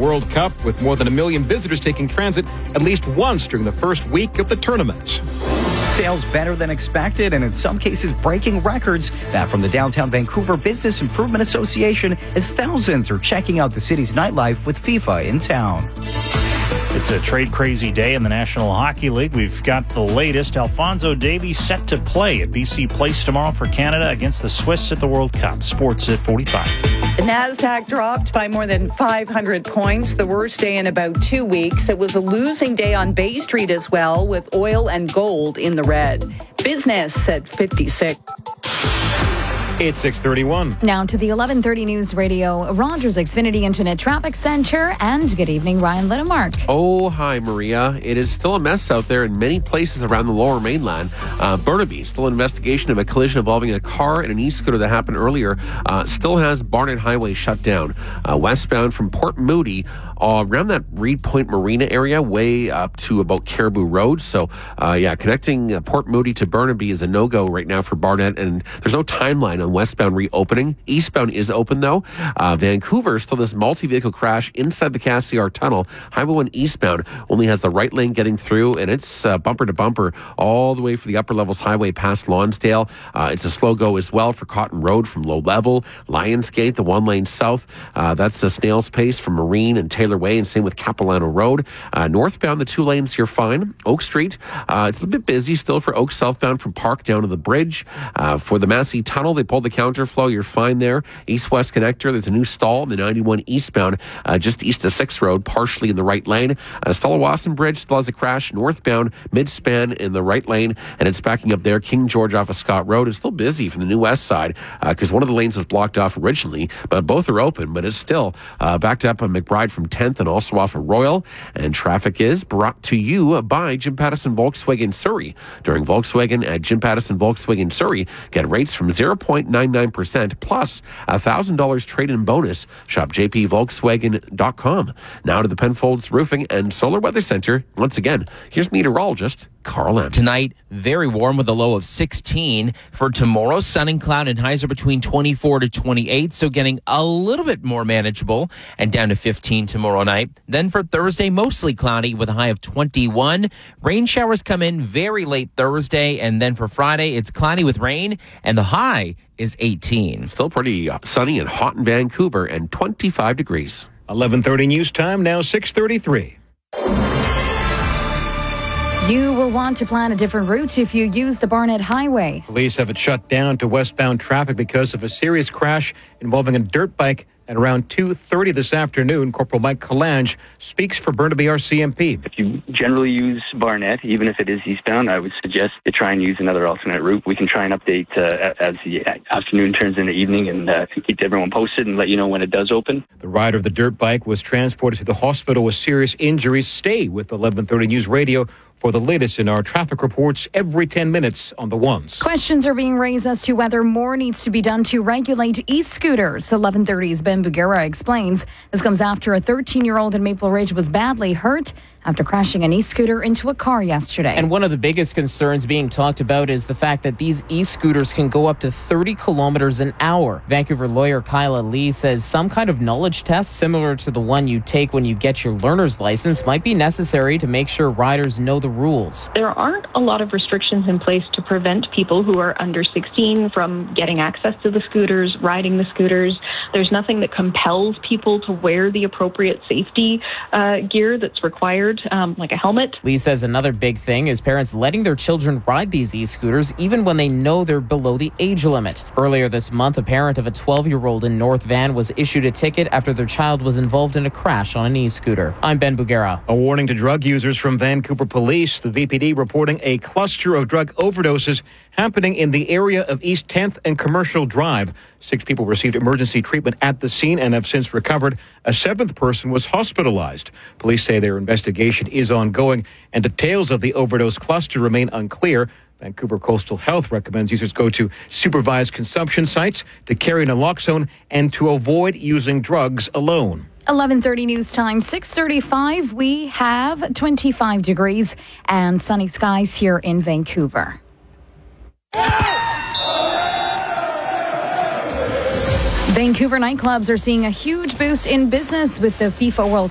World Cup, with more than 1 million visitors taking transit at least once during the first week of the tournament. Sales better than expected and in some cases breaking records. That from the Downtown Vancouver Business Improvement Association, as thousands are checking out the city's nightlife with FIFA in town. It's a trade-crazy day in the National Hockey League. We've got the latest. Alphonso Davies set to play at BC Place tomorrow for Canada against the Swiss at the World Cup. Sports at 45. The NASDAQ dropped by more than 500 points, the worst day in about 2 weeks. It was a losing day on Bay Street as well, with oil and gold in the red. Business at 56. It's 6:31. Now to the 11:30 News Radio, Rogers Xfinity Internet Traffic Center, and good evening, Ryan Littemark. Oh, hi, Maria. It is still a mess out there in many places around the Lower Mainland. Burnaby, still an investigation of a collision involving a car and an e-scooter that happened earlier, still has Barnett Highway shut down. Westbound from Port Moody, around that Reed Point Marina area, way up to about Caribou Road. So, connecting Port Moody to Burnaby is a no-go right now for Barnett, and there's no timeline on westbound reopening. Eastbound is open, though. Vancouver, still this multi-vehicle crash inside the Cassiar Tunnel. Highway 1 eastbound only has the right lane getting through, and it's bumper to bumper all the way for the upper levels highway past Lonsdale. It's a slow go as well for Cotton Road from Low Level. Lionsgate, the one lane south, that's the snail's pace from Marine and Taylor Way, and same with Capilano Road. Northbound, the 2 lanes, you're fine. Oak Street, it's a bit busy still for Oak southbound from Park down to the bridge. For the Massey Tunnel, they pulled the counterflow, you're fine there. East-west connector, there's a new stall in the 91 eastbound, just east of 6th Road, partially in the right lane. Stallawasson Bridge still has a crash northbound, mid-span in the right lane, and it's backing up there. King George off of Scott Road is still busy from the new west side, because one of the lanes was blocked off originally, but both are open, but it's still backed up on McBride from 10th and also off of Royal. And traffic is brought to you by Jim Pattison Volkswagen Surrey. During Volkswagen at Jim Pattison Volkswagen Surrey, get rates from 0.99% plus $1,000 trade-in bonus. Shop jpvolkswagen.com. Now to the Penfolds Roofing and Solar Weather Center. Once again, here's meteorologist Carl M. Tonight, very warm with a low of 16. For tomorrow, sun and cloud and highs are between 24 to 28, so getting a little bit more manageable, and down to 15 tomorrow night. Then for Thursday, mostly cloudy with a high of 21. Rain showers come in very late Thursday, and then for Friday, it's cloudy with rain, and the high is 18. Still pretty sunny and hot in Vancouver, and 25 degrees. 11:30 news time, now 6:33. You will want to plan a different route if you use the Barnett Highway. Police have it shut down to westbound traffic because of a serious crash involving a dirt bike at around 2:30 this afternoon. Corporal Mike Kalange speaks for Burnaby RCMP. If you generally use Barnett, even if it is eastbound, I would suggest to try and use another alternate route. We can try and update as the afternoon turns into evening and keep everyone posted and let you know when it does open. The rider of the dirt bike was transported to the hospital with serious injuries. Stay with 11:30 News Radio for the latest in our traffic reports every 10 minutes on the ones. Questions are being raised as to whether more needs to be done to regulate e-scooters. 11:30's Ben Bugera explains. This comes after a 13-year-old in Maple Ridge was badly hurt after crashing an e-scooter into a car yesterday. And one of the biggest concerns being talked about is the fact that these e-scooters can go up to 30 kilometers an hour. Vancouver lawyer Kyla Lee says some kind of knowledge test similar to the one you take when you get your learner's license might be necessary to make sure riders know the rules. There aren't a lot of restrictions in place to prevent people who are under 16 from getting access to the scooters, riding the scooters. There's nothing that compels people to wear the appropriate safety gear that's required, like a helmet. Lee says another big thing is parents letting their children ride these e-scooters even when they know they're below the age limit. Earlier this month, a parent of a 12-year-old in North Van was issued a ticket after their child was involved in a crash on an e-scooter. I'm Ben Bugera. A warning to drug users from Vancouver Police. The VPD reporting a cluster of drug overdoses happening in the area of East 10th and Commercial Drive. 6 people received emergency treatment at the scene and have since recovered. A 7th person was hospitalized. Police say their investigation is ongoing and details of the overdose cluster remain unclear. Vancouver Coastal Health recommends users go to supervised consumption sites, to carry naloxone, and to avoid using drugs alone. 11:30 news time, 6:35. We have 25 degrees and sunny skies here in Vancouver. Vancouver nightclubs are seeing a huge boost in business with the FIFA World